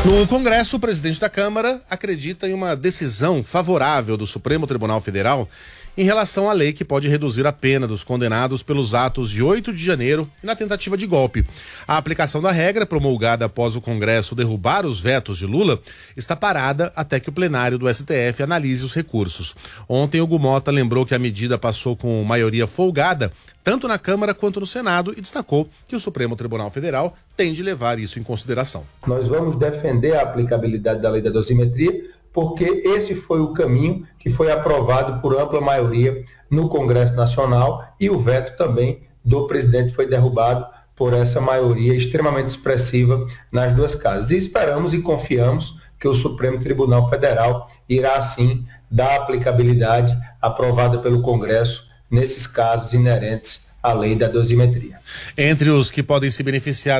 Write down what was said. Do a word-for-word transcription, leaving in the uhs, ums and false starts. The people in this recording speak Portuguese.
No Congresso, o presidente da Câmara acredita em uma decisão favorável do Supremo Tribunal Federal em relação à lei que pode reduzir a pena dos condenados pelos atos de oito de janeiro e na tentativa de golpe. A aplicação da regra, promulgada após o Congresso derrubar os vetos de Lula, está parada até que o plenário do S T F analise os recursos. Ontem, Hugo Mota lembrou que a medida passou com maioria folgada, tanto na Câmara quanto no Senado, e destacou que o Supremo Tribunal Federal tem de levar isso em consideração. Nós vamos defender a aplicabilidade da lei da dosimetria, porque esse foi o caminho que foi aprovado por ampla maioria no Congresso Nacional, e o veto também do presidente foi derrubado por essa maioria extremamente expressiva nas duas casas. E esperamos e confiamos que o Supremo Tribunal Federal irá, sim, dar aplicabilidade aprovada pelo Congresso nesses casos inerentes à lei da dosimetria. Entre os que podem se beneficiar